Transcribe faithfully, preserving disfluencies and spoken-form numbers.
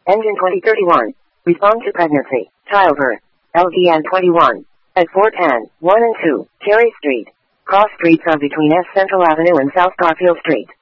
Engine twenty thirty-one. Respond to pregnancy, childbirth. L D N twenty-one. At four ten, one and two, Cherry Street. Cross streets are between S Central Avenue and South Garfield Street.